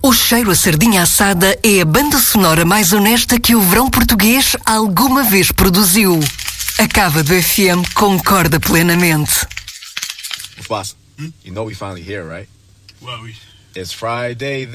O Cheiro a Sardinha Assada é a banda sonora mais honesta que o verão português alguma vez produziu. A Cava do FM concorda plenamente. Boss, you know we finally here, right? Well, It's Friday.